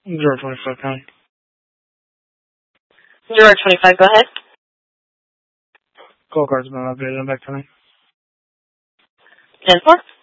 025 County. 025, go ahead. Call card's been updated. I'm back tonight. 10-4.